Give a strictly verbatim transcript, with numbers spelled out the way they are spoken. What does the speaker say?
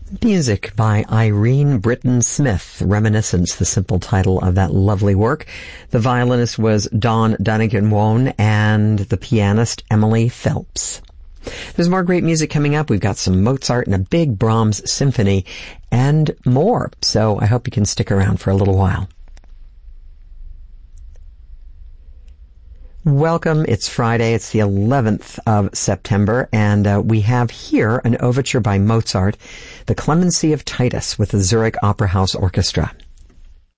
Music by Irene Britton Smith, Reminiscence, the simple title of that lovely work. The violinist was Dawn Dunnigan-Wone and the pianist Emily Phelps. There's more great music coming up. We've got some Mozart and a big Brahms symphony and more, so I hope you can stick around for a little while. Welcome. It's Friday. It's the eleventh of September, and uh, we have here an overture by Mozart, The Clemency of Titus, with the Zurich Opera House Orchestra.